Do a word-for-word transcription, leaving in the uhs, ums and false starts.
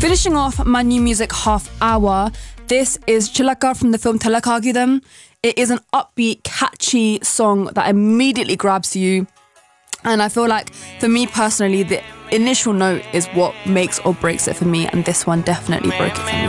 Finishing off my new music half hour, this is Chilaka from the film Talakagidam. It is an upbeat, catchy song that immediately grabs you. And I feel like, for me personally, the initial note is what makes or breaks it for me. And this one definitely broke it for me.